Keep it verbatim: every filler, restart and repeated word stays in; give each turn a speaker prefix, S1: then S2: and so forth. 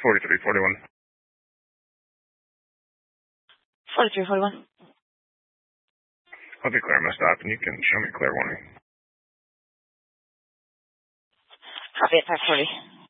S1: forty-three forty-one.
S2: forty-three forty-one.
S1: Okay, clear. I'm going to stop, and you can show me clear warning.
S2: Copy at five forty.